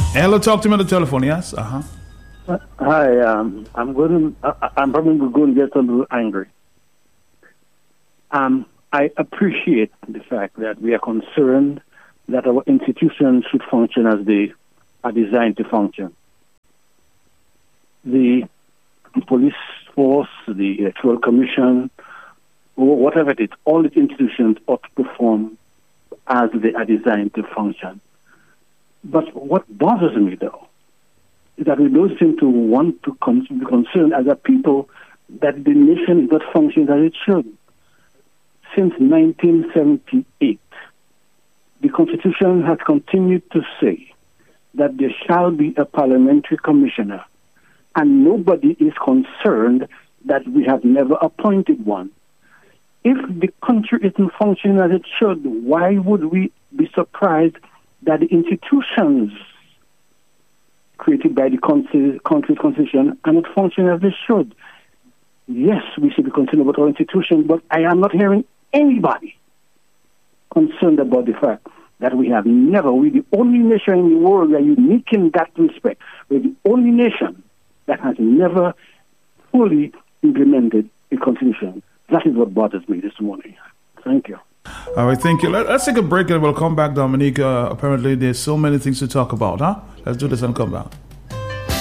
Hello, talk to me on the telephone, yes? Uh-huh. Hi, I'm probably going to get a little angry. I appreciate the fact that we are concerned that our institutions should function as they are designed to function. The police force, the electoral commission, or whatever it is, all the institutions ought to perform as they are designed to function. But what bothers me, though, is that we don't seem to want to be concerned as a people that the nation is not functioning as it should. Since 1978, the Constitution has continued to say that there shall be a parliamentary commissioner, and nobody is concerned that we have never appointed one. If the country isn't functioning as it should, why would we be surprised that the institutions created by the country's constitution are not functioning as they should? Yes, we should be concerned about our institutions, but I am not hearing anybody concerned about the fact that we're the only nation in the world that are unique in that respect. We're the only nation that has never fully implemented the constitution. That is what bothers me this morning. Thank you. All right, thank you. Let's take a break and we'll come back, Dominique. Apparently, there's so many things to talk about, huh? Let's do this and come back.